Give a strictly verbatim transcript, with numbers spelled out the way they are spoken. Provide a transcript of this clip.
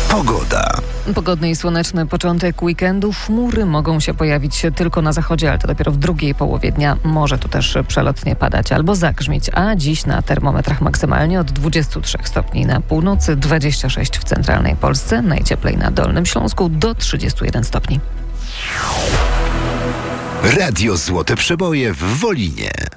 Pogoda. Pogodny i słoneczny początek weekendu. Chmury mogą się pojawić tylko na zachodzie, ale to dopiero w drugiej połowie dnia. Może tu też przelotnie padać albo zagrzmieć, a dziś na termometrach maksymalnie od dwudziestu trzech stopni na północy, dwadzieścia sześć w centralnej Polsce, najcieplej na Dolnym Śląsku do trzydziestu jeden stopni. Radio Złote Przeboje w Wolinie.